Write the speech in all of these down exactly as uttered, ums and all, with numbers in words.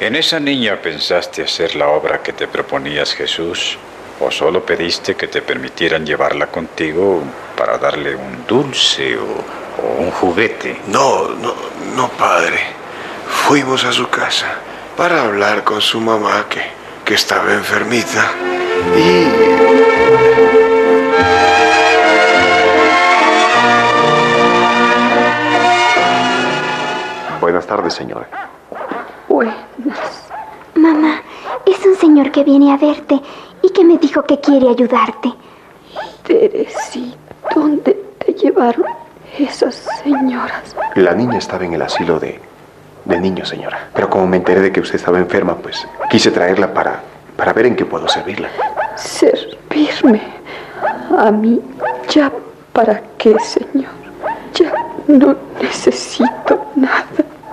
¿En esa niña pensaste hacer la obra que te proponías, Jesús? ¿O solo pediste que te permitieran llevarla contigo para darle un dulce o, o un juguete? No, no, no, padre. Fuimos a su casa para hablar con su mamá, que, que estaba enfermita. Y... Buenas tardes, señora. Buenas. Mamá, es un señor que viene a verte y que me dijo que quiere ayudarte. Teresita, ¿dónde te llevaron esas señoras? La niña estaba en el asilo de, de niños, señora. Pero como me enteré de que usted estaba enferma, pues quise traerla para, para ver en qué puedo servirla. ¿Servirme? ¿A mí? ¿Ya para qué, señor? Ya no necesito nada.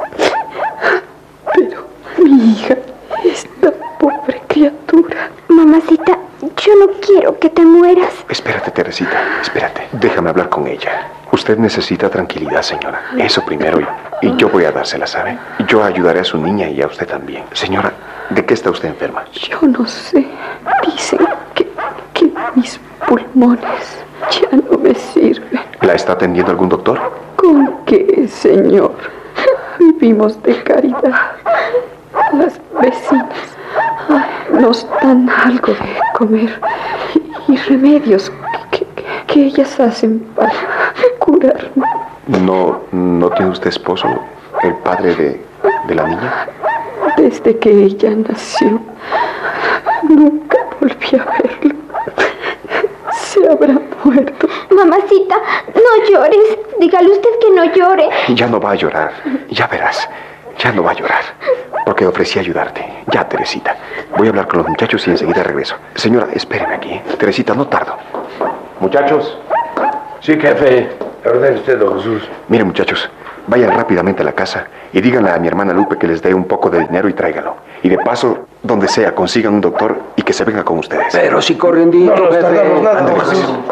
Pero mi hija, esta pobre criatura... Mamacita, yo no quiero que te mueras. Espérate, Teresita, espérate. Déjame hablar con ella. Usted necesita tranquilidad, señora. Eso primero, y, y yo voy a dársela, ¿sabe? Yo ayudaré a su niña y a usted también. Señora, ¿de qué está usted enferma? Yo no sé. Dicen que, que mis pulmones ya no me sirven. ¿La está atendiendo algún doctor? ¿Con qué, señor? Vivimos de caridad. Las vecinas ay, nos dan algo de comer y, y remedios que, que, que ellas hacen para curarme. ¿No, no tiene usted esposo, el padre de, de la niña? Desde que ella nació, nunca volví a verlo. Se habrá muerto. Mamacita, no llores. Dígale usted que no llore. Ya no va a llorar. Ya verás. Ya no va a llorar. Porque ofrecí ayudarte. Ya, Teresita. Voy a hablar con los muchachos y enseguida regreso. Señora, espéreme aquí, ¿eh? Teresita, no tardo. Muchachos. Sí, jefe. Ordene usted, don Jesús. Miren, muchachos, vayan rápidamente a la casa y díganle a mi hermana Lupe que les dé un poco de dinero y tráigalo. Y de paso, donde sea, consigan un doctor y que se venga con ustedes. Pero si corriendito, no nos jefe. tardamos nada, Ándale, don pues. Jesús.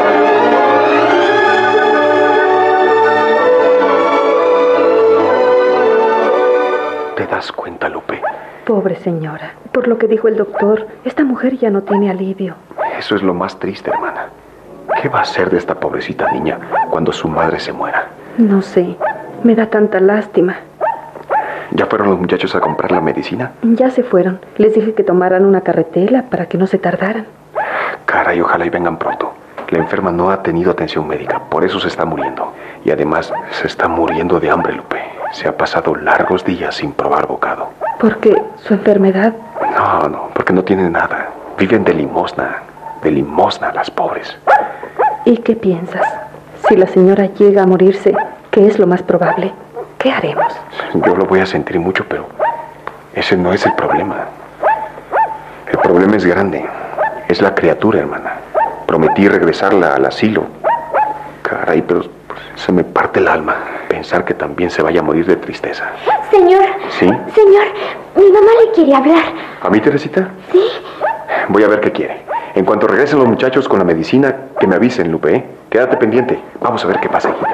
¿Te das cuenta, Lupe? Pobre señora, por lo que dijo el doctor, esta mujer ya no tiene alivio. Eso es lo más triste, hermana. ¿Qué va a hacer de esta pobrecita niña cuando su madre se muera? No sé, me da tanta lástima. ¿Ya fueron los muchachos a comprar la medicina? Ya se fueron. Les dije que tomaran una carretela para que no se tardaran. Caray, ojalá y vengan pronto. La enferma no ha tenido atención médica, por eso se está muriendo. Y además se está muriendo de hambre, Lupe. Se ha pasado largos días sin probar bocado. ¿Por qué? ¿Su enfermedad? No, no, porque no tienen nada. Viven de limosna, de limosna las pobres. ¿Y qué piensas? Si la señora llega a morirse, ¿qué es lo más probable? ¿Qué haremos? Yo lo voy a sentir mucho, pero ese no es el problema. El problema es grande. Es la criatura, hermana. Prometí regresarla al asilo. Caray, pero pues, se me parte el alma pensar que también se vaya a morir de tristeza. Señor. ¿Sí? Señor, mi mamá le quiere hablar. ¿A mí, Teresita? Sí. Voy a ver qué quiere. En cuanto regresen los muchachos con la medicina, que me avisen, Lupe, ¿eh? Quédate pendiente. Vamos a ver qué pasa, hijita.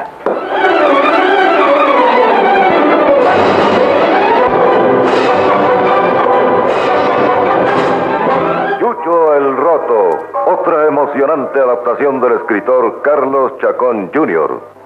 Chucho el Roto, otra emocionante adaptación del escritor Carlos Chacón junior